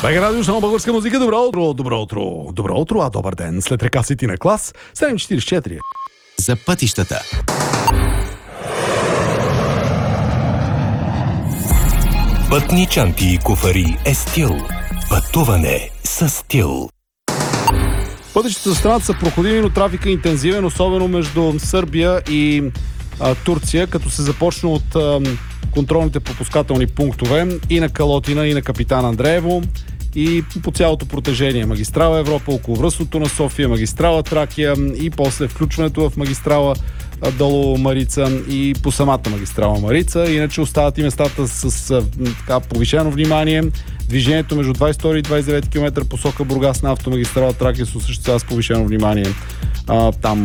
БГ Радио, само българска музика. Добро утро, добро утро, добро утро, а добър ден. След река Сити на клас, 7.44. За пътищата. Пътни чанти и куфари е стил. Пътуване с стил. Пътищата за страната са проходими, но трафика е интензивен, особено между Сърбия и Турция, като се започна от контролните пропускателни пунктове и на Калотина, и на Капитан Андреево, и по цялото протежение. Магистрала Европа, околовръстното на София, магистрала Тракия и после включването в магистрала долу Марица и по самата магистрала Марица. Иначе остават и местата с повишено внимание. Движението между 22 и 29 км посока Бургас на автомагистрала Тракия се осъществява с повишено внимание. Там